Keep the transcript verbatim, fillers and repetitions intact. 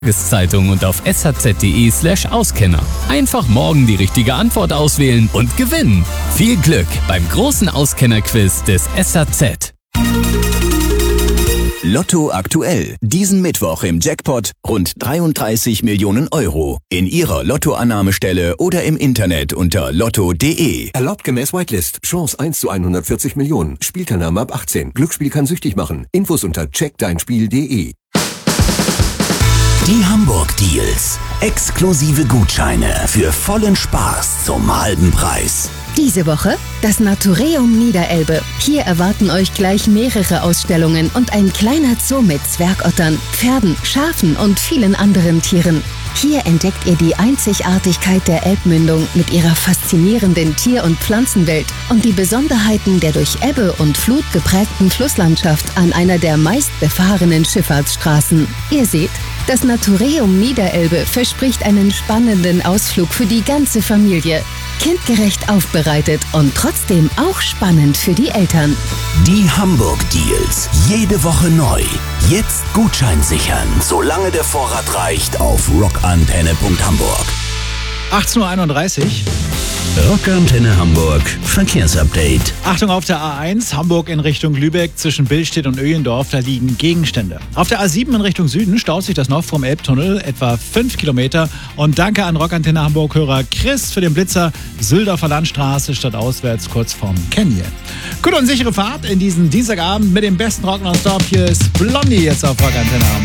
Tageszeitung und auf s h z punkt d e slash Auskenner. Einfach morgen die richtige Antwort auswählen und gewinnen. Viel Glück beim großen Auskennerquiz des S H Z. Lotto aktuell. Diesen Mittwoch im Jackpot rund dreiunddreißig Millionen Euro. In Ihrer Lottoannahmestelle oder im Internet unter lotto punkt de. Erlaubt gemäß Whitelist. Chance eins zu hundertvierzig Millionen. Spielteilnahme ab achtzehn. Glücksspiel kann süchtig machen. Infos unter check dein spiel punkt de. Die Hamburg Deals. Exklusive Gutscheine für vollen Spaß zum halben Preis. Diese Woche das Natureum Niederelbe. Hier erwarten euch gleich mehrere Ausstellungen und ein kleiner Zoo mit Zwergottern, Pferden, Schafen und vielen anderen Tieren. Hier entdeckt ihr die Einzigartigkeit der Elbmündung mit ihrer faszinierenden Tier- und Pflanzenwelt und die Besonderheiten der durch Ebbe und Flut geprägten Flusslandschaft an einer der meistbefahrenen Schifffahrtsstraßen. Ihr seht, das Natureum Niederelbe verspricht einen spannenden Ausflug für die ganze Familie. Kindgerecht aufbereitet und trotzdem auch spannend für die Eltern. Die Hamburg Deals. Jede Woche neu. Jetzt Gutschein sichern, solange der Vorrat reicht, auf rockantenne punkt hamburg. achtzehn Uhr einunddreißig. Rockantenne Hamburg. Verkehrsupdate. Achtung auf der A eins, Hamburg in Richtung Lübeck, zwischen Billstedt und Öhlendorf, da liegen Gegenstände. Auf der A sieben in Richtung Süden staut sich das noch vom Elbtunnel, etwa fünf Kilometer. Und danke an Rockantenne Hamburg-Hörer Chris für den Blitzer, Süldorfer Landstraße statt auswärts kurz vorm Canyon. Gute und sichere Fahrt in diesen Dienstagabend mit dem besten Rock nonstop. Hier ist Blondie jetzt auf Rockantenne Hamburg.